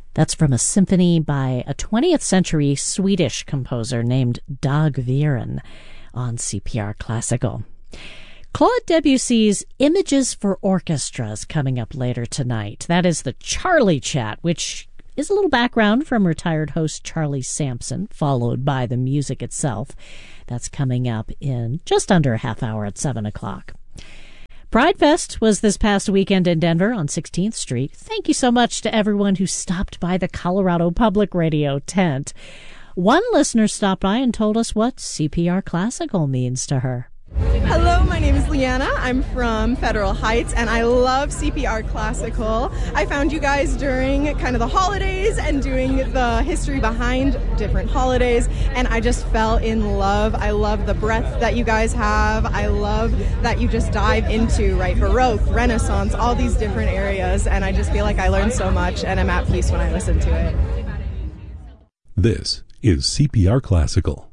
That's from a symphony by a 20th century Swedish composer named Dag Viren on CPR Classical. Claude Debussy's Images for Orchestra is coming up later tonight. That is the Charlie Chat, which is a little background from retired host Charlie Sampson, followed by the music itself. That's coming up in just under a half hour at 7 o'clock. Pride Fest was this past weekend in Denver on 16th Street. Thank you so much to everyone who stopped by the Colorado Public Radio tent. One listener stopped by and told us what CPR Classical means to her. Hello, my name is Leanna. I'm from Federal Heights, and I love CPR Classical. I found you guys during kind of the holidays and doing the history behind different holidays, and I just fell in love. I love the breadth that you guys have. I love that you just dive into, right, Baroque, Renaissance, all these different areas, and I just feel like I learned so much, and I'm at peace when I listen to it. This is CPR Classical.